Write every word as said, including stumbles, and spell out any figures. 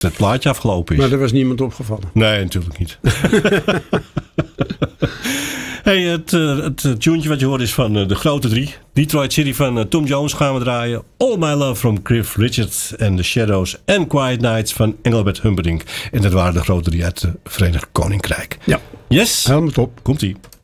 het plaatje afgelopen is. Maar er was niemand opgevallen. Nee, natuurlijk niet. Hey, het, het, het tuentje wat je hoort is van de grote drie. Detroit City van Tom Jones gaan we draaien. All My Love from Cliff Richard and the Shadows. En Quiet Nights van Engelbert Humperdinck. En dat waren de grote drie uit het Verenigd Koninkrijk. Ja. Yes. Helemaal top. Komt-ie.